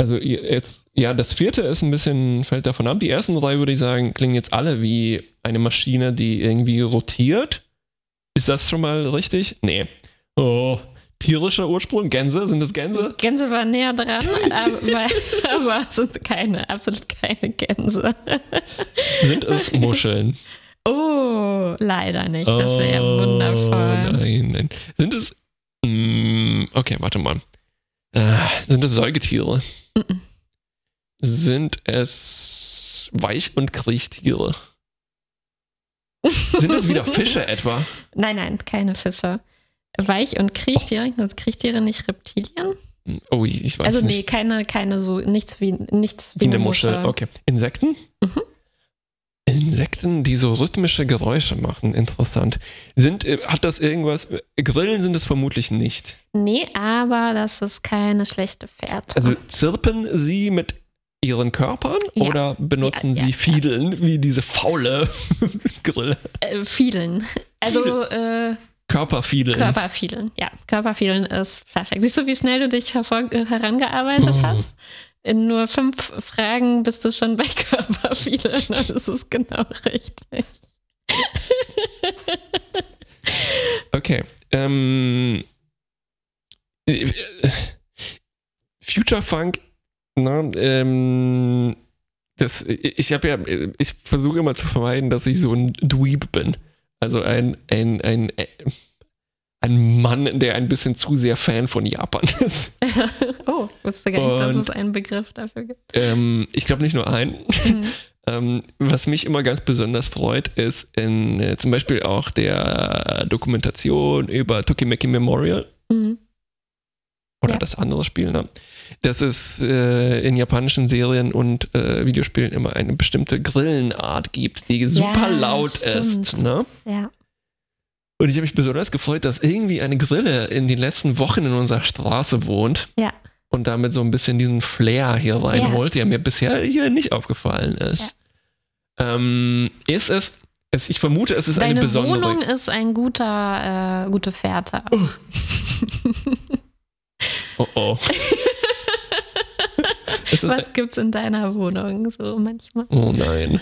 Also jetzt, ja, das vierte ist ein bisschen, fällt davon ab. Die ersten drei, würde ich sagen, klingen jetzt alle wie eine Maschine, die irgendwie rotiert. Ist das schon mal richtig? Nee. Oh, tierischer Ursprung? Gänse? Sind das Gänse? Gänse waren näher dran, aber sind absolut keine Gänse. Sind es Muscheln? Oh, leider nicht. Das wäre ja wundervoll. Nein. Sind es, okay, warte mal. Sind es Säugetiere? Mm-mm. Sind es Weich- und Kriechtiere? Sind es wieder Fische etwa? Nein, keine Fische. Weich- und Kriechtiere? Sind Kriechtiere nicht Reptilien? Oh, ich weiß also nicht. Also keine so, nichts wie eine Muschel. Okay. Insekten? Mhm. Insekten, die so rhythmische Geräusche machen, interessant. Hat das irgendwas, Grillen sind es vermutlich nicht. Nee, aber das ist keine schlechte Fährte. Also zirpen sie mit ihren Körpern oder benutzen sie Fiedeln, wie diese faule Grille? Fiedeln. Also Körperfiedeln. Körperfiedeln, ja. Körperfiedeln ist perfekt. Siehst du, wie schnell du dich herangearbeitet hast? In nur 5 Fragen bist du schon bei Körperfiedeln. Das ist genau richtig. Okay. Future Funk, ich versuche immer zu vermeiden, dass ich so ein Dweeb bin. Also ein Mann, der ein bisschen zu sehr Fan von Japan ist. Oh, wusste gar nicht, dass es einen Begriff dafür gibt. Ich glaube nicht nur einen. Was mich immer ganz besonders freut, ist zum Beispiel auch der Dokumentation über Tokimeki Memorial. Oder das andere Spiel, ne? Dass es in japanischen Serien und Videospielen immer eine bestimmte Grillenart gibt, die super laut ist. Ne? Ja. Und ich habe mich besonders gefreut, dass irgendwie eine Grille in den letzten Wochen in unserer Straße wohnt. Ja. Und damit so ein bisschen diesen Flair hier reinholt, der mir bisher hier nicht aufgefallen ist. Ja. Ich vermute, es ist eine besondere... Deine Wohnung ist ein gute Fährte. Oh. Was gibt's in deiner Wohnung so manchmal? Oh nein.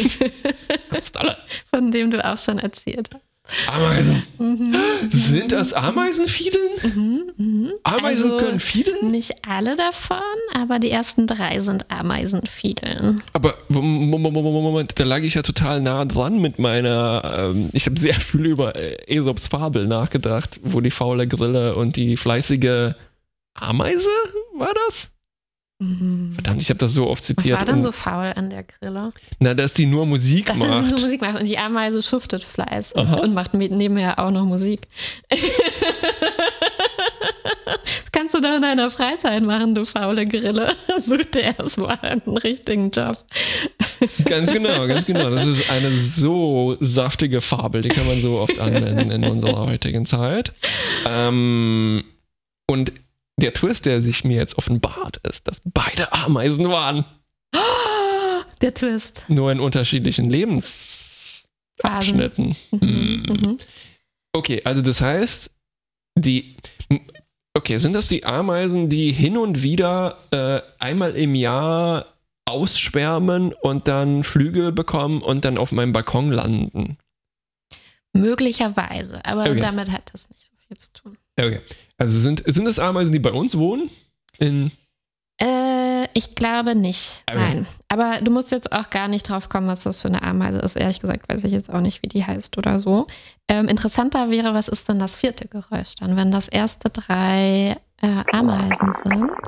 Von dem du auch schon erzählt hast. Ameisen. Sind das Ameisenfiedeln? Ameisen können fiedeln? Nicht alle davon, aber die ersten 3 sind Ameisenfiedeln. Aber Moment, da lag ich ja total nah dran mit meiner, ich habe sehr viel über Aesops Fabel nachgedacht, wo die faule Grille und die fleißige Ameise, war das? Verdammt, ich habe das so oft zitiert. Was war denn so faul an der Grille? Na, dass die nur Musik macht. Dass sie nur Musik macht und die Ameise schuftet fleißig und macht nebenher auch noch Musik. Das kannst du doch in deiner Freizeit machen, du faule Grille. Such dir erstmal einen richtigen Job. Ganz genau. Das ist eine so saftige Fabel, die kann man so oft anwenden in unserer heutigen Zeit. Und der Twist, der sich mir jetzt offenbart, ist, dass beide Ameisen waren. Der Twist. Nur in unterschiedlichen Lebensabschnitten. Okay, also das heißt, sind das die Ameisen, die hin und wieder einmal im Jahr ausschwärmen und dann Flügel bekommen und dann auf meinem Balkon landen? Möglicherweise, aber damit hat das nicht so viel zu tun. Okay. Also sind das Ameisen, die bei uns wohnen? Ich glaube nicht. Okay. Nein. Aber du musst jetzt auch gar nicht drauf kommen, was das für eine Ameise ist. Ehrlich gesagt weiß ich jetzt auch nicht, wie die heißt oder so. Interessanter wäre, was ist denn das 4. Geräusch dann, wenn das erste 3 Ameisen sind?